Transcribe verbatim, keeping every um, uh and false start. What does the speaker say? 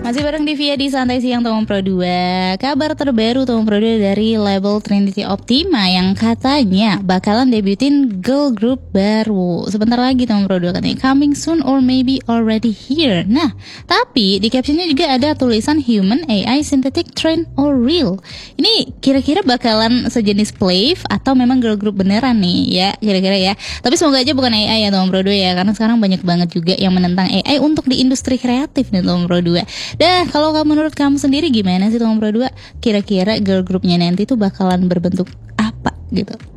Masih bareng Divya di Santai Siang Tomong Pro dua. Kabar terbaru Tomong Pro dua dari label Trinity Optima yang katanya bakalan debutin girl group baru. Sebentar lagi Tomong Pro dua katanya coming soon or maybe already here. Nah, tapi di captionnya juga ada tulisan human, A I, synthetic, trend, or real. Ini kira-kira bakalan sejenis Plave atau memang girl group beneran nih ya, kira-kira ya. Tapi semoga aja bukan A I ya Tomong Pro dua ya, karena sekarang banyak banget juga yang menentang A I untuk di industri kreatif nih Tomong Pro dua. Dah, kalau kamu menurut kamu sendiri gimana sih Tomong Pro dua? Kira-kira girl groupnya nanti tuh bakalan berbentuk apa gitu?